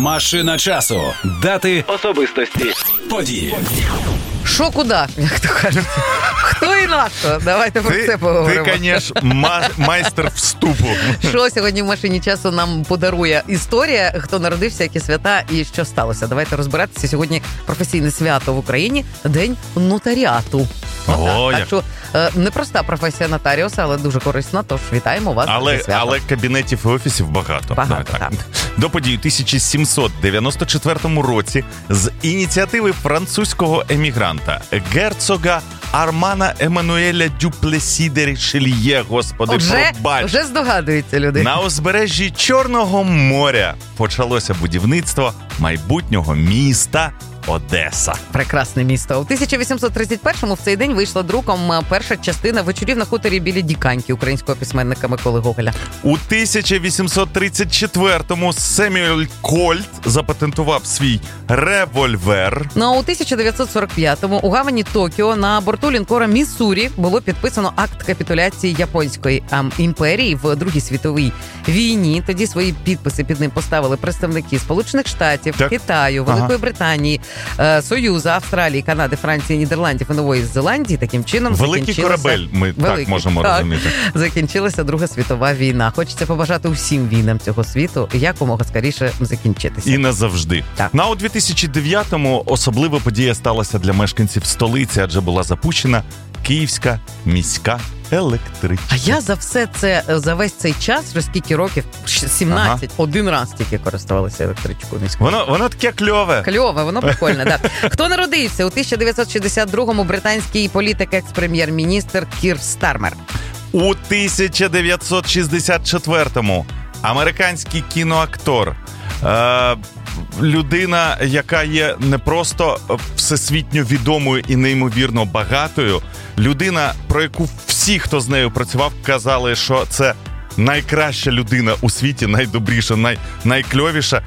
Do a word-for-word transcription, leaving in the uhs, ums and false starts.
Машина часу. Дати, особистості, події. Що куди, як то кажуть? Хто і на що? Давайте про ти, це поговоримо. Ти, звісно, ма- майстер вступу. Що сьогодні в машині часу нам подарує історія, хто народився, які свята і що сталося. Давайте розбиратися. Сьогодні професійне свято в Україні – День нотаріату. О, так як. що е, непроста професія нотаріуса, але дуже корисна, тож вітаємо вас. Але, зі святом. але кабінетів і офісів багато. Багато, Давай так. До подій у тисяча сімсот дев'яносто четвертому році з ініціативи французького емігранта герцога Армана Еммануеля Дюплесі де Рішельє, господи, Вже, пробач. вже здогадуються люди. На узбережжі Чорного моря почалося будівництво майбутнього міста Одеса. Прекрасне місто. У тисяча вісімсот тридцять першому в цей день вийшла друком перша частина «Вечорів на хуторі біля Діканьки» українського письменника Миколи Гоголя. У тисяча вісімсот тридцять четвертому Семюель Кольт запатентував свій револьвер. Ну а у тисяча дев'ятсот сорок п'ятому у гавані Токіо на борту лінкора Міссурі було підписано акт капітуляції Японської ем, імперії в Другій світовій війні. Тоді свої підписи під ним поставили представники Сполучених Штатів, Так. Китаю, Великої Ага. Британії, е, Союзу, Австралії, Канади, Франції, Нідерландів і Нової Зеландії. Таким чином Великий закінчилася... корабель, ми Великий, так можемо так. розуміти. Закінчилася Друга світова війна. Хочеться побажати усім війнам цього світу якомога скоріше закінчитися. І назавжди. Так. На у дві тисячі дев'ятому особлива подія сталася для мешканців столиці, адже була запущена Київська міська електричка. А я за все це, за весь цей час, вже скільки років, сімнадцять, ага. один раз тільки користувалася електричкою міською. Воно, воно таке кльове. Кльове, воно прикольне, так. Хто народився? У тисяча дев'ятсот шістдесят другому британський політик, екс-прем'єр-міністр Кір Стармер. У тисяча дев'ятсот шістдесят четвертому американський кіноактор, е, людина, яка є не просто всесвітньо відомою і неймовірно багатою, людина, про яку всі, хто з нею працював, казали, що це найкраща людина у світі, найдобріша, най, найкльовіша.